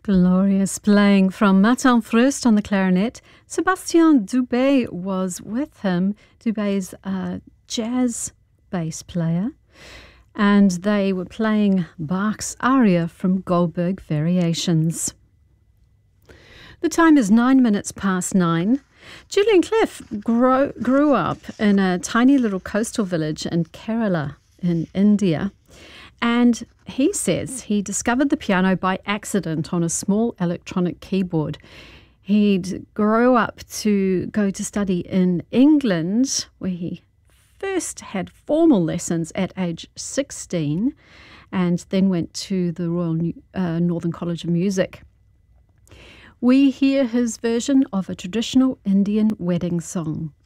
Glorious playing from Martin Fröst on the clarinet. Sébastien Dubé was with him. Dubé's a jazz bass player. And they were playing Bach's aria from Goldberg Variations. The time is 9:09. Julian Cliff grew up in a tiny little coastal village in Kerala in India. And he says he discovered the piano by accident on a small electronic keyboard. He'd grow up to go to study in England, where he first had formal lessons at age 16 and then went to the Royal Northern College of Music. We hear his version of a traditional Indian wedding song.